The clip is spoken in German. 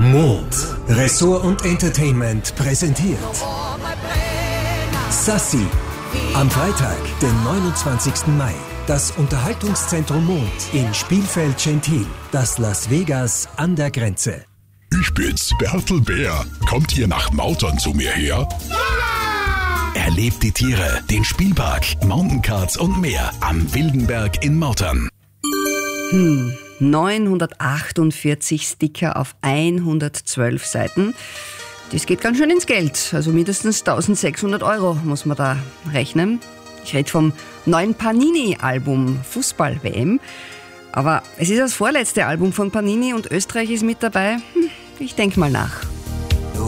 Mond. Ressort und Entertainment präsentiert Sassy. Am Freitag, den 29. Mai. Das Unterhaltungszentrum Mond in Spielfeld-Gentil. Das Las Vegas an der Grenze. Ich bin's, Bertel Bär. Kommt ihr nach Mautern zu mir her? Ja! Erlebt die Tiere, den Spielpark, Mountaincards und mehr am Wildenberg in Mautern. 948 Sticker auf 112 Seiten. Das geht ganz schön ins Geld. Also mindestens 1600 € muss man da rechnen. Ich rede vom neuen Panini-Album Fußball-WM. Aber es ist das vorletzte Album von Panini und Österreich ist mit dabei. Ich denke mal nach.